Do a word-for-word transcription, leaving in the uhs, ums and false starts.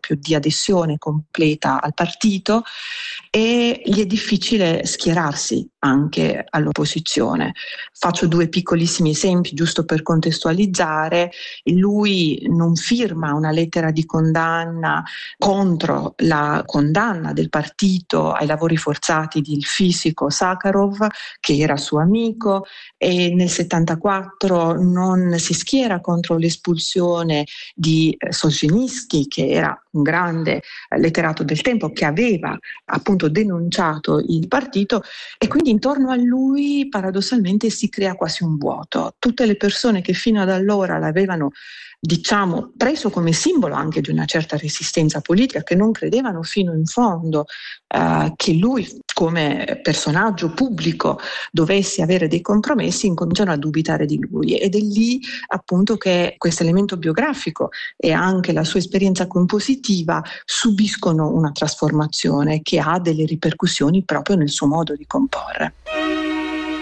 proprio di adesione completa al partito, e gli è difficile schierarsi anche all'opposizione. Faccio due piccolissimi esempi giusto per contestualizzare. Lui non firma una lettera di condanna contro la condanna del partito ai lavori forzati del fisico Sakharov, che era suo amico, e nel settantaquattro non si schiera contro l'espulsione di Solzhenitsyn, che era un grande letterato del tempo che aveva appunto denunciato il partito, e quindi intorno a lui paradossalmente si crea quasi un vuoto. Tutte le persone che fino ad allora l'avevano, diciamo, preso come simbolo anche di una certa resistenza politica, che non credevano fino in fondo eh, che lui come personaggio pubblico dovesse avere dei compromessi, incominciano a dubitare di lui, ed è lì appunto che questo elemento biografico e anche la sua esperienza compositiva subiscono una trasformazione che ha delle ripercussioni proprio nel suo modo di comporre.